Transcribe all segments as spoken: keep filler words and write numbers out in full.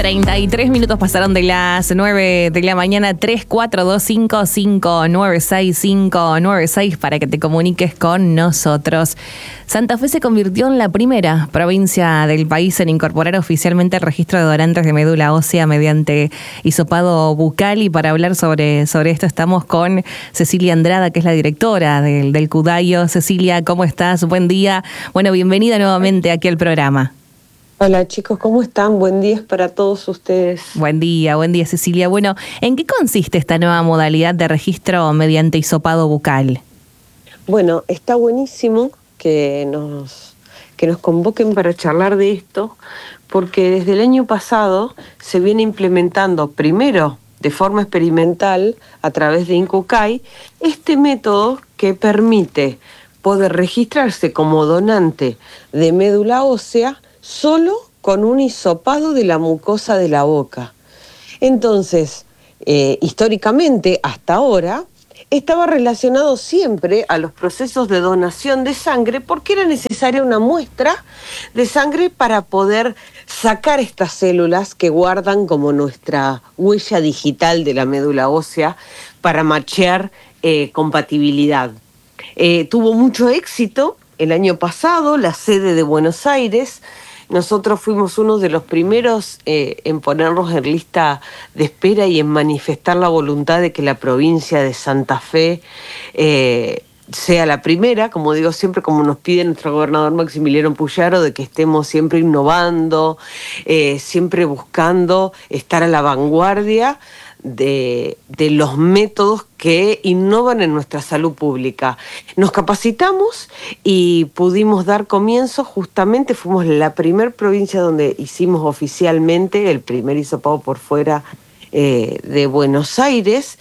treinta y tres minutos pasaron de las nueve de la mañana. Tres cuatro dos cinco cinco nueve seis cinco nueve seis para que te comuniques con nosotros. Santa Fe se convirtió en la primera provincia del país en incorporar oficialmente el registro de donantes de médula ósea mediante hisopado bucal, y para hablar sobre, sobre esto estamos con Cecilia Andrada, que es la directora del, del CUDAIO. Cecilia, ¿cómo estás? Buen día. Bueno, bienvenida nuevamente aquí al programa. Hola chicos, ¿cómo están? Buen día para todos ustedes. Buen día, buen día Cecilia. Bueno, ¿en qué consiste esta nueva modalidad de registro mediante hisopado bucal? Bueno, está buenísimo que nos, que nos convoquen para charlar de esto, porque desde el año pasado se viene implementando primero de forma experimental a través de INCUCAI este método que permite poder registrarse como donante de médula ósea solo con un hisopado de la mucosa de la boca. Entonces, eh, históricamente, hasta ahora, estaba relacionado siempre a los procesos de donación de sangre porque era necesaria una muestra de sangre para poder sacar estas células que guardan como nuestra huella digital de la médula ósea para machear eh, compatibilidad. Eh, tuvo mucho éxito el año pasado, la sede de Buenos Aires. Nosotros fuimos uno de los primeros eh, en ponernos en lista de espera y en manifestar la voluntad de que la provincia de Santa Fe eh, sea la primera, como digo siempre, como nos pide nuestro gobernador Maximiliano Puyaro, de que estemos siempre innovando, eh, siempre buscando estar a la vanguardia De, de los métodos que innovan en nuestra salud pública. Nos capacitamos y pudimos dar comienzo, justamente fuimos la primer provincia donde hicimos oficialmente el primer hisopado por fuera eh, de Buenos Aires,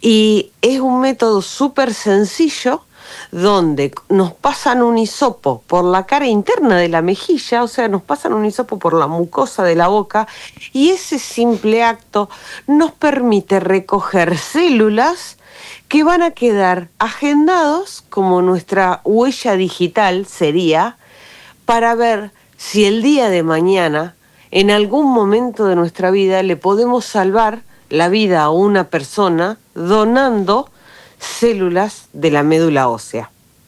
y es un método súper sencillo donde nos pasan un hisopo por la cara interna de la mejilla, o sea, nos pasan un hisopo por la mucosa de la boca, y ese simple acto nos permite recoger células que van a quedar agendados como nuestra huella digital sería, para ver si el día de mañana, en algún momento de nuestra vida, le podemos salvar la vida a una persona donando células de la médula ósea.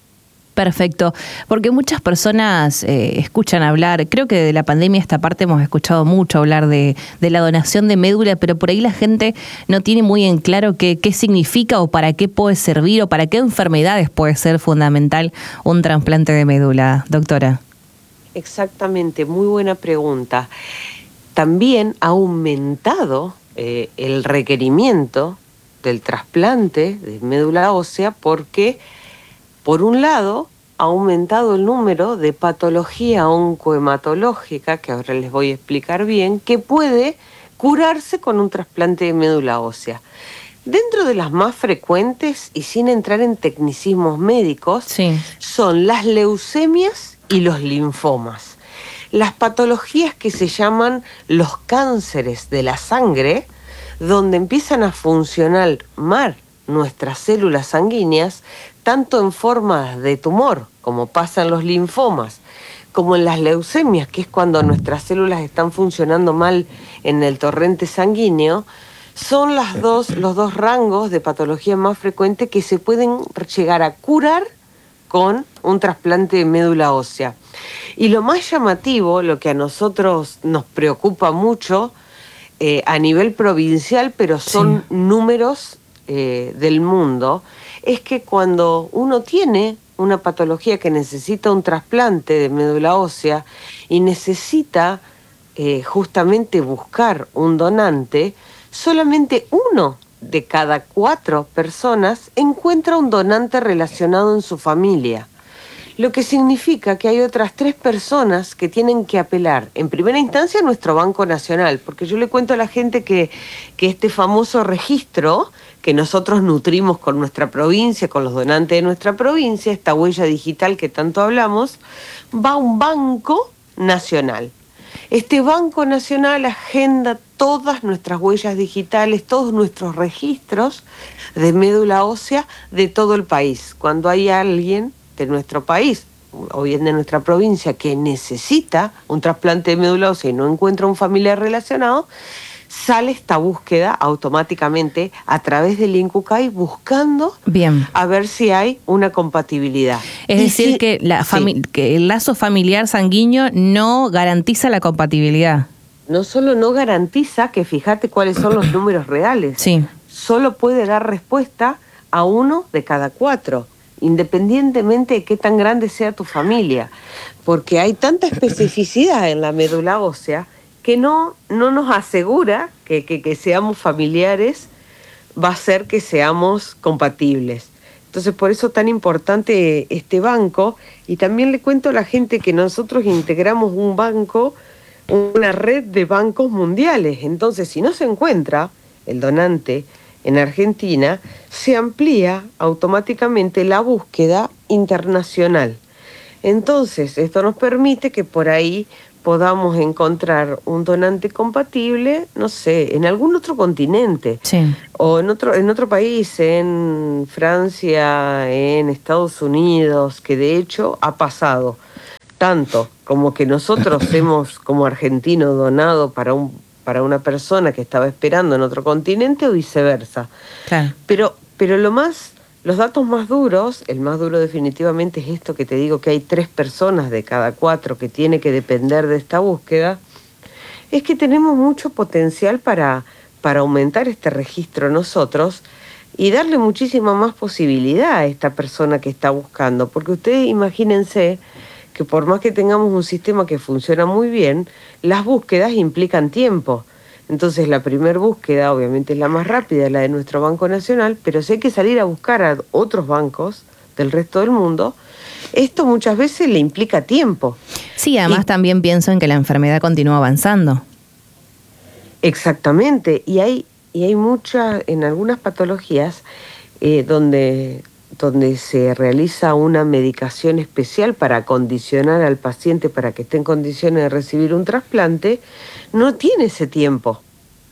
Perfecto, porque muchas personas eh, escuchan hablar, creo que de la pandemia esta parte hemos escuchado mucho hablar de, de la donación de médula, pero por ahí la gente no tiene muy en claro qué, qué significa o para qué puede servir o para qué enfermedades puede ser fundamental un trasplante de médula, doctora. Exactamente, muy buena pregunta. También ha aumentado eh, el requerimiento del trasplante de médula ósea porque, por un lado, ha aumentado el número de patología oncohematológica, que ahora les voy a explicar bien, que puede curarse con un trasplante de médula ósea. Dentro de las más frecuentes, y sin entrar en tecnicismos médicos, sí, son las leucemias y los linfomas. Las patologías que se llaman los cánceres de la sangre, donde empiezan a funcionar mal nuestras células sanguíneas, tanto en forma de tumor, como pasa en los linfomas, como en las leucemias, que es cuando nuestras células están funcionando mal en el torrente sanguíneo. Son las dos, los dos rangos de patología más frecuentes que se pueden llegar a curar con un trasplante de médula ósea. Y lo más llamativo, lo que a nosotros nos preocupa mucho, Eh, a nivel provincial, pero son sí. números eh, del mundo, es que cuando uno tiene una patología que necesita un trasplante de médula ósea y necesita eh, justamente buscar un donante, solamente uno de cada cuatro personas encuentra un donante relacionado en su familia. Lo que significa que hay otras tres personas que tienen que apelar, en primera instancia, a nuestro Banco Nacional, porque yo le cuento a la gente que, que este famoso registro que nosotros nutrimos con nuestra provincia, con los donantes de nuestra provincia, esta huella digital que tanto hablamos, va a un Banco Nacional. Este Banco Nacional agenda todas nuestras huellas digitales, todos nuestros registros de médula ósea de todo el país. Cuando hay alguien de nuestro país o bien de nuestra provincia, que necesita un trasplante de médula ósea y no encuentra un familiar relacionado, sale esta búsqueda automáticamente a través del INCUCAI buscando Bien. a ver si hay una compatibilidad. Es y decir, si, que, la fami- sí. que el lazo familiar sanguíneo no garantiza la compatibilidad. No solo no garantiza, que fíjate cuáles son los números reales, Sí. solo puede dar respuesta a uno de cada cuatro, independientemente de qué tan grande sea tu familia, porque hay tanta especificidad en la médula ósea que no, no nos asegura que, que, que seamos familiares, va a ser que seamos compatibles. Entonces, por eso tan importante este banco, y también le cuento a la gente que nosotros integramos un banco, una red de bancos mundiales. Entonces, si no se encuentra el donante en Argentina, se amplía automáticamente la búsqueda internacional. Entonces, esto nos permite que por ahí podamos encontrar un donante compatible, no sé, en algún otro continente, Sí. o en otro, en otro país, en Francia, en Estados Unidos, que de hecho ha pasado tanto como que nosotros hemos, como argentinos, donado para un para una persona que estaba esperando en otro continente o viceversa. Claro. Pero, pero lo más, los datos más duros, el más duro definitivamente es esto que te digo, que hay tres personas de cada cuatro que tiene que depender de esta búsqueda, es que tenemos mucho potencial para, para aumentar este registro nosotros y darle muchísima más posibilidad a esta persona que está buscando, porque ustedes imagínense que por más que tengamos un sistema que funciona muy bien, las búsquedas implican tiempo. Entonces la primera búsqueda obviamente es la más rápida, la de nuestro Banco Nacional, pero si hay que salir a buscar a otros bancos del resto del mundo, esto muchas veces le implica tiempo. Sí, además y, también pienso en que la enfermedad continúa avanzando. Exactamente, y hay, y hay muchas, en algunas patologías, eh, donde... donde se realiza una medicación especial para acondicionar al paciente para que esté en condiciones de recibir un trasplante, no tiene ese tiempo.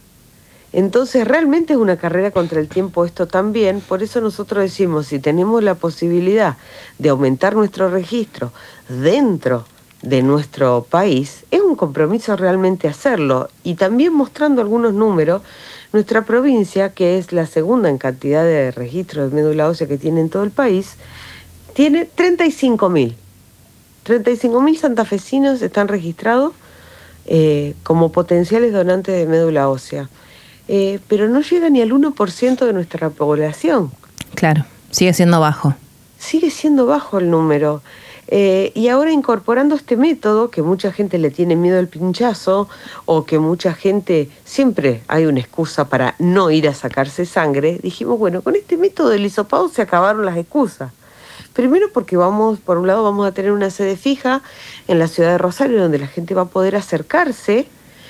Entonces realmente es una carrera contra el tiempo esto también, por eso nosotros decimos, si tenemos la posibilidad de aumentar nuestro registro dentro de nuestro país, es un compromiso realmente hacerlo, y también mostrando algunos números. Nuestra provincia, que es la segunda en cantidad de registros de médula ósea que tiene en todo el país, tiene treinta y cinco mil. treinta y cinco mil santafesinos están registrados eh, como potenciales donantes de médula ósea. Eh, pero no llega ni al uno por ciento de nuestra población. Claro, sigue siendo bajo. Sigue siendo bajo el número. Eh, y ahora incorporando este método, que mucha gente le tiene miedo al pinchazo, o que mucha gente, siempre hay una excusa para no ir a sacarse sangre, dijimos, bueno, con este método del hisopado se acabaron las excusas. Primero porque vamos, por un lado vamos a tener una sede fija en la ciudad de Rosario, donde la gente va a poder acercarse,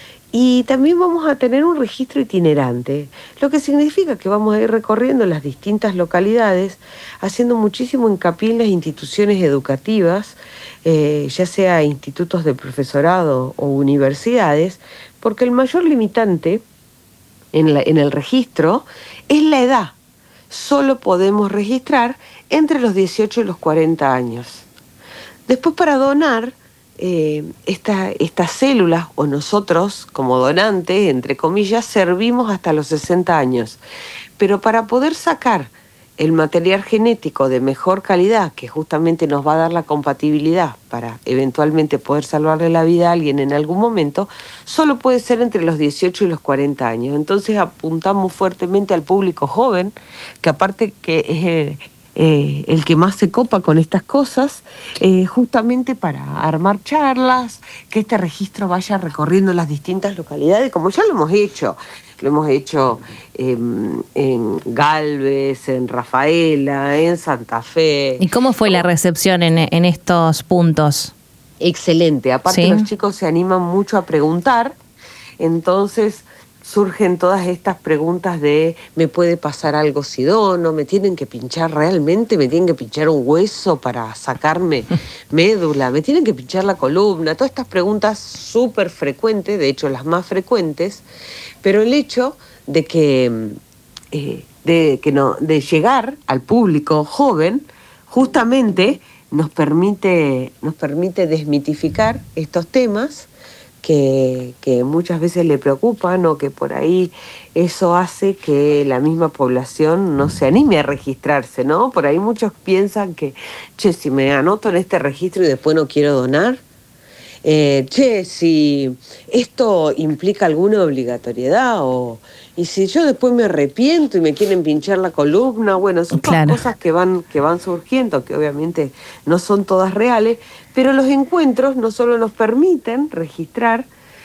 y también vamos a tener un registro itinerante, lo que significa que vamos a ir recorriendo las distintas localidades, haciendo muchísimo hincapié en las instituciones educativas, eh, ya sea institutos de profesorado o universidades, porque el mayor limitante en, la, en el registro es la edad. Solo podemos registrar entre los dieciocho y los cuarenta años. Después, para donar, Eh, esta, estas células, o nosotros como donantes, entre comillas, servimos hasta los sesenta años. Pero para poder sacar el material genético de mejor calidad, que justamente nos va a dar la compatibilidad para eventualmente poder salvarle la vida a alguien en algún momento, solo puede ser entre los dieciocho y los cuarenta años. Entonces apuntamos fuertemente al público joven, que aparte que es... Eh, Eh, el que más se copa con estas cosas, eh, justamente para armar charlas, que este registro vaya recorriendo las distintas localidades, como ya lo hemos hecho. Lo hemos hecho eh, en Galvez, en Rafaela, en Santa Fe. ¿Y cómo fue la recepción en, en estos puntos? Excelente. Aparte, ¿sí? Los chicos se animan mucho a preguntar, entonces surgen todas estas preguntas de ¿me puede pasar algo si dono? ¿Me tienen que pinchar realmente? ¿Me tienen que pinchar un hueso para sacarme médula? ¿Me tienen que pinchar la columna? Todas estas preguntas súper frecuentes, de hecho las más frecuentes, pero el hecho de que, eh, de, que no, de llegar al público joven justamente nos permite, nos permite desmitificar estos temas que, que muchas veces le preocupan, o que por ahí eso hace que la misma población no se anime a registrarse, ¿no? Por ahí muchos piensan que, che, si me anoto en este registro y después no quiero donar, eh, che, si esto implica alguna obligatoriedad, o y si yo después me arrepiento y me quieren pinchar la columna. Bueno, son todas Claro. cosas que van, que van surgiendo, que obviamente no son todas reales, pero los encuentros no solo nos permiten registrar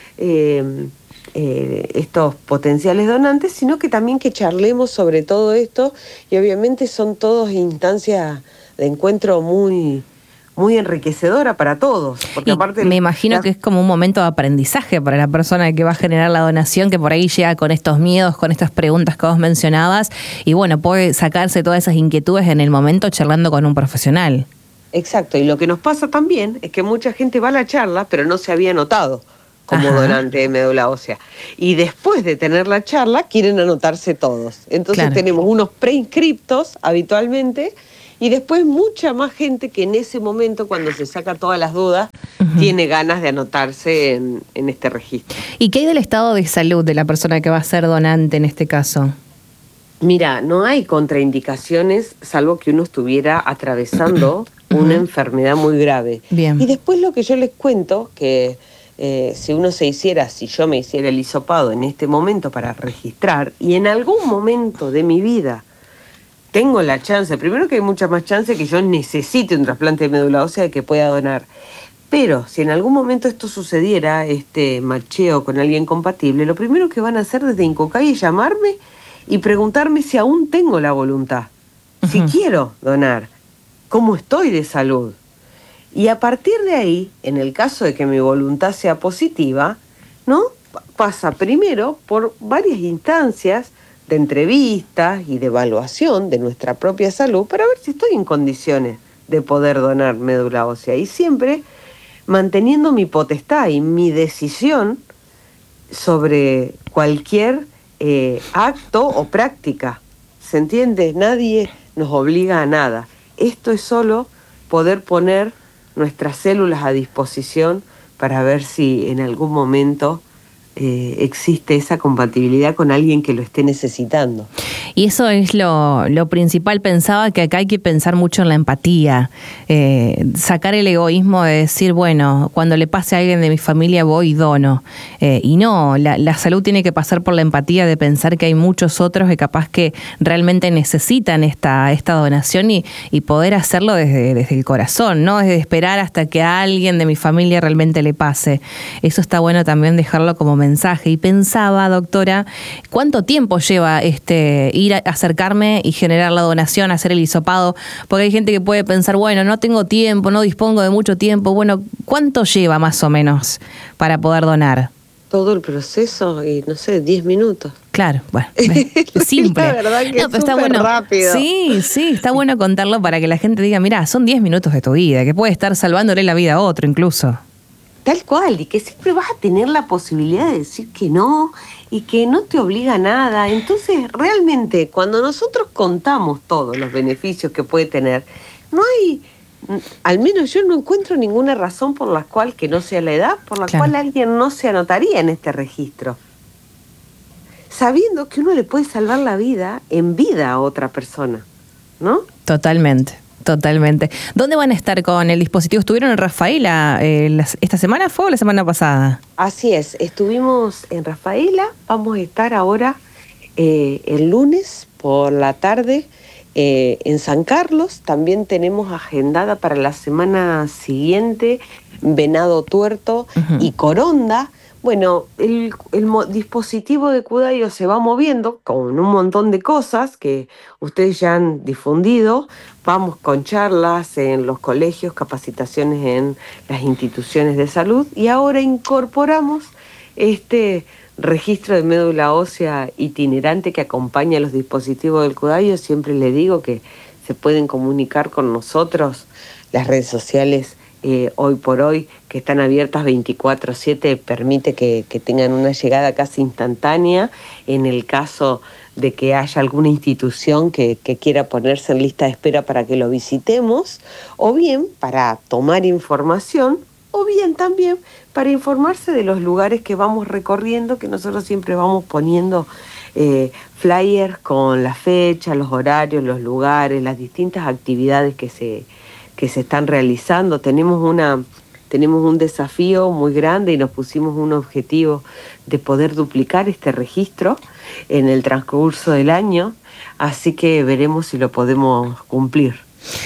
eh, eh, estos potenciales donantes, sino que también que charlemos sobre todo esto, y obviamente son todas instancias de encuentro muy, muy enriquecedora para todos. Porque Y aparte me imagino la- que es como un momento de aprendizaje para la persona que va a generar la donación, que por ahí llega con estos miedos, con estas preguntas que vos mencionabas, y bueno, puede sacarse todas esas inquietudes en el momento charlando con un profesional. Exacto, y lo que nos pasa también es que mucha gente va a la charla, pero no se había anotado como Ajá. donante de médula ósea. Y después de tener la charla, quieren anotarse todos. Entonces Claro. tenemos unos preinscriptos habitualmente, y después mucha más gente que en ese momento, cuando se saca todas las dudas, Ujú. tiene ganas de anotarse en, en este registro. ¿Y qué hay del estado de salud de la persona que va a ser donante en este caso? Mira, no hay contraindicaciones, salvo que uno estuviera atravesando una Ujú. enfermedad muy grave. Bien. Y después lo que yo les cuento, que eh, si uno se hiciera, si yo me hiciera el hisopado en este momento para registrar, y en algún momento de mi vida tengo la chance, primero que hay mucha más chance que yo necesite un trasplante de médula ósea de que pueda donar. Pero si en algún momento esto sucediera, este macheo con alguien compatible, lo primero que van a hacer desde Incocay es llamarme y preguntarme si aún tengo la voluntad, si Ujú. quiero donar, cómo estoy de salud. Y a partir de ahí, en el caso de que mi voluntad sea positiva, ¿no? Pa- Pasa primero por varias instancias de entrevistas y de evaluación de nuestra propia salud para ver si estoy en condiciones de poder donar médula ósea. Y siempre manteniendo mi potestad y mi decisión sobre cualquier eh, acto o práctica. ¿Se entiende? Nadie nos obliga a nada. Esto es solo poder poner nuestras células a disposición para ver si en algún momento eh, existe esa compatibilidad con alguien que lo esté necesitando. Y eso es lo, lo principal. Pensaba que acá hay que pensar mucho en la empatía, eh, sacar el egoísmo de decir, bueno, cuando le pase a alguien de mi familia voy y dono. Eh, y no, la, la salud tiene que pasar por la empatía de pensar que hay muchos otros que capaz que realmente necesitan esta, esta donación, y, y poder hacerlo desde, desde el corazón, no desde esperar hasta que a alguien de mi familia realmente le pase. Eso está bueno también dejarlo como mensaje. Y pensaba, doctora, ¿cuánto tiempo lleva este ir a acercarme y generar la donación, hacer el hisopado? Porque hay gente que puede pensar, bueno, no tengo tiempo, no dispongo de mucho tiempo. Bueno, ¿cuánto lleva más o menos para poder donar? Todo el proceso, y no sé, diez minutos. Claro, bueno, es simple. La verdad que No, es pero está súper bueno. rápido. Sí, sí, está bueno contarlo para que la gente diga, mirá, son diez minutos de tu vida, que puede estar salvándole la vida a otro incluso. Tal cual, y que siempre vas a tener la posibilidad de decir que no, y que no te obliga a nada. Entonces, realmente, cuando nosotros contamos todos los beneficios que puede tener, no hay, al menos yo no encuentro ninguna razón por la cual, que no sea la edad, por la Claro. cual alguien no se anotaría en este registro. Sabiendo que uno le puede salvar la vida en vida a otra persona, ¿no? Totalmente, totalmente. ¿Dónde van a estar con el dispositivo? ¿Estuvieron en Rafaela eh, las- esta semana fue o la semana pasada? Así es, estuvimos en Rafaela, vamos a estar ahora eh, el lunes por la tarde eh, en San Carlos. También tenemos agendada para la semana siguiente Venado Tuerto Ujú. y Coronda. Bueno, el, el mo- dispositivo de Cudayo se va moviendo con un montón de cosas que ustedes ya han difundido. Vamos con charlas en los colegios, capacitaciones en las instituciones de salud, y ahora incorporamos este registro de médula ósea itinerante que acompaña a los dispositivos del Cudayo. Siempre les digo que se pueden comunicar con nosotros. Las redes sociales eh, hoy por hoy, que están abiertas veinticuatro siete, permite que, que tengan una llegada casi instantánea. En el caso de que haya alguna institución que, que quiera ponerse en lista de espera para que lo visitemos, o bien para tomar información, o bien también para informarse de los lugares que vamos recorriendo, que nosotros siempre vamos poniendo eh, flyers con la fecha, los horarios, los lugares, las distintas actividades que se, que se están realizando. Tenemos una... Tenemos un desafío muy grande y nos pusimos un objetivo de poder duplicar este registro en el transcurso del año, así que veremos si lo podemos cumplir.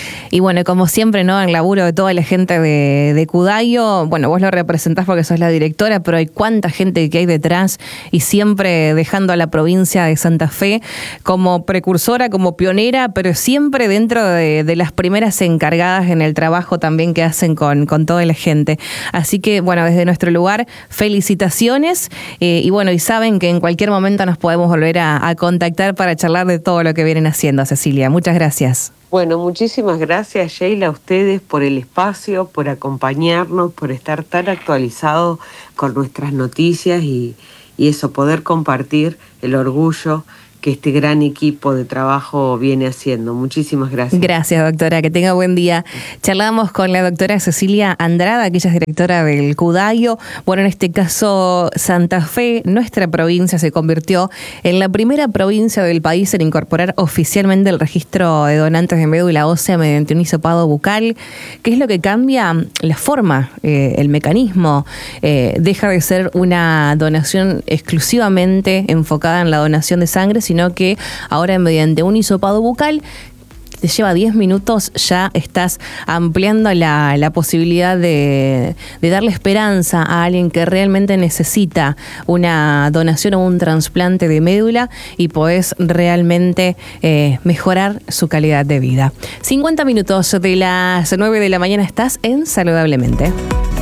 Y bueno, como siempre, ¿no? El laburo de toda la gente de, de Cudayo, bueno, vos lo representás porque sos la directora, pero hay cuánta gente que hay detrás y siempre dejando a la provincia de Santa Fe como precursora, como pionera, pero siempre dentro de, de las primeras encargadas en el trabajo también que hacen con, con toda la gente. Así que, bueno, desde nuestro lugar, felicitaciones eh, y bueno, y saben que en cualquier momento nos podemos volver a, a contactar para charlar de todo lo que vienen haciendo, Cecilia. Muchas gracias. Bueno, muchísimas gracias, Sheila, a ustedes por el espacio, por acompañarnos, por estar tan actualizados con nuestras noticias y, y eso, poder compartir el orgullo que este gran equipo de trabajo viene haciendo. Muchísimas gracias. Gracias, doctora. Que tenga buen día. Charlamos con la doctora Cecilia Andrada, que ella es directora del Cudayo. Bueno, en este caso, Santa Fe, nuestra provincia, se convirtió en la primera provincia del país en incorporar oficialmente el registro de donantes de médula ósea mediante un hisopado bucal. ¿Qué es lo que cambia? La forma, eh, el mecanismo. Eh, deja de ser una donación exclusivamente enfocada en la donación de sangre, sino que ahora mediante un hisopado bucal te lleva diez minutos, ya estás ampliando la, la posibilidad de, de darle esperanza a alguien que realmente necesita una donación o un trasplante de médula y podés realmente eh, mejorar su calidad de vida. cincuenta minutos de las nueve de la mañana estás en Saludablemente.